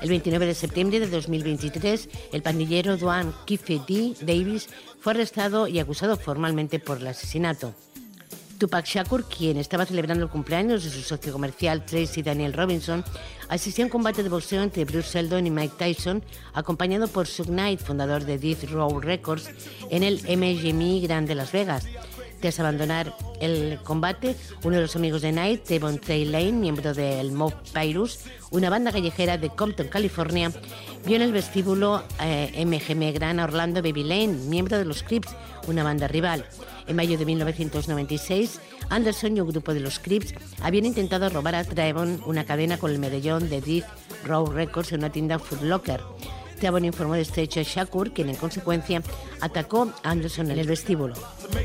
El 29 de septiembre de 2023, el pandillero Duane Keffe D. Davis fue arrestado y acusado formalmente por el asesinato. Tupac Shakur, quien estaba celebrando el cumpleaños de su socio comercial Tracy Daniel Robinson, asistió a un combate de boxeo entre Bruce Seldon y Mike Tyson, acompañado por Suge Knight, fundador de Death Row Records, en el MGM Grand de Las Vegas. Tras abandonar el combate, uno de los amigos de Knight, Devontae Lane, miembro del Mob Pyrus, una banda callejera de Compton, California, vio en el vestíbulo MGM Grand a Orlando Baby Lane, miembro de los Crips, una banda rival. En mayo de 1996, Anderson y un grupo de los Crips habían intentado robar a Trayvon una cadena con el medallón de Death Row Records en una tienda Foot Locker. Trayvon informó de este hecho a Shakur, quien en consecuencia atacó a Anderson en el vestíbulo.